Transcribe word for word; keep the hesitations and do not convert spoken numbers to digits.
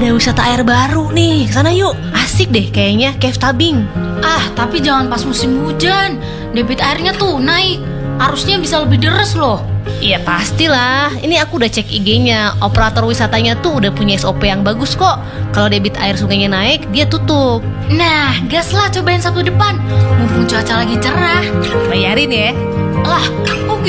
ada wisata air baru nih. Kesana yuk, asik deh kayaknya, cave tubing. Ah, tapi jangan pas musim hujan. Debit airnya tuh naik. Arusnya bisa lebih deres loh. Iya pastilah, ini aku udah cek I G-nya. Operator wisatanya tuh udah punya S O P yang bagus kok. Kalau debit air sungainya naik, dia tutup. Nah, gaslah cobain Sabtu depan. Mumpung cuaca lagi cerah. Bayarin ya. Lah, kok